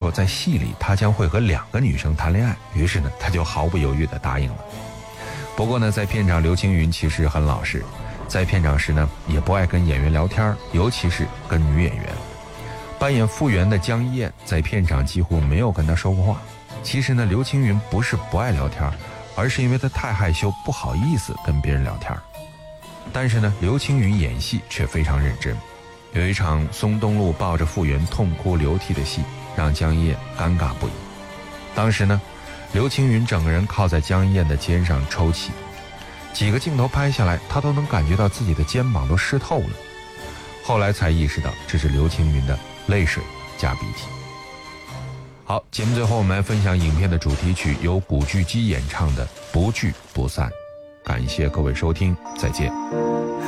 说在戏里他将会和2个女生谈恋爱，于是呢他就毫不犹豫地答应了。不过呢，在片场刘青云其实很老实，在片场时呢也不爱跟演员聊天，尤其是跟女演员。扮演傅园的江一燕在片场几乎没有跟他说过话。其实呢，刘青云不是不爱聊天，而是因为他太害羞，不好意思跟别人聊天。但是呢，刘青云演戏却非常认真。有一场松东路抱着傅园痛哭流涕的戏，让江一燕尴尬不已。当时呢，刘青云整个人靠在江一燕的肩上抽泣，几个镜头拍下来，他都能感觉到自己的肩膀都湿透了。后来才意识到这是刘青云的泪水加鼻涕。好，节目最后我们来分享影片的主题曲，由古巨基演唱的《不聚不散》。感谢各位收听，再见。